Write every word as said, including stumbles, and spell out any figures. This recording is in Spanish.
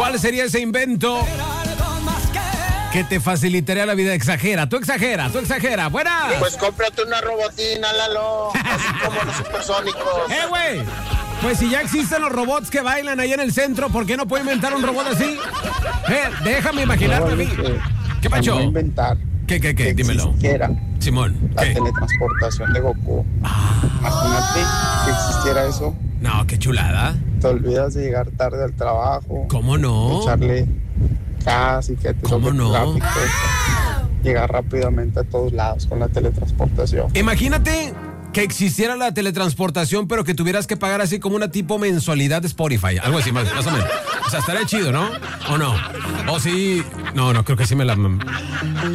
¿Cuál sería ese invento que te facilitaría la vida? Exagera, tú exagera, tú exagera. ¡Buenas! Pues cómprate una robotina, Lalo. Así como los supersónicos. ¡Eh, güey! Pues si ya existen los robots que bailan ahí en el centro, ¿por qué no puedo inventar un robot así? Eh, déjame imaginarme a mí. ¿Qué pacho? Voy a inventar. ¿Qué, qué, qué? Que Dímelo. existiera Simón, la ¿qué? teletransportación de Goku. Ah, Imagínate que existiera eso. no, qué chulada. Te olvidas de llegar tarde al trabajo. ¿Cómo no? Echarle casi que te ¿Cómo toque no? tráfico. Llegar rápidamente a todos lados con la teletransportación. Imagínate que existiera la teletransportación, pero que tuvieras que pagar así como una tipo mensualidad de Spotify. Algo así, más, más o menos. O sea, estaría chido, ¿no? ¿O no? O sí. No, no, creo que sí me la...